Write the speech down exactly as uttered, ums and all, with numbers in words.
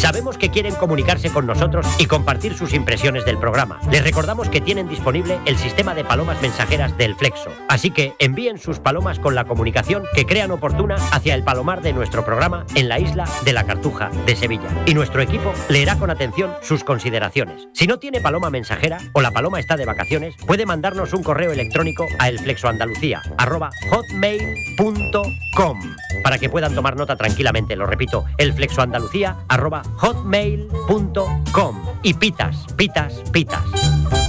Sabemos que quieren comunicarse con nosotros y compartir sus impresiones del programa. Les recordamos que tienen disponible el sistema de palomas mensajeras del Flexo. Así que envíen sus palomas con la comunicación que crean oportuna hacia el palomar de nuestro programa en la isla de la Cartuja de Sevilla. Y nuestro equipo leerá con atención sus consideraciones. Si no tiene paloma mensajera o la paloma está de vacaciones, puede mandarnos un correo electrónico a elflexoandalucía arroba hotmail punto com para que puedan tomar nota tranquilamente. Lo repito, elflexoandalucía arroba hotmail punto com. Y pitas, pitas, pitas.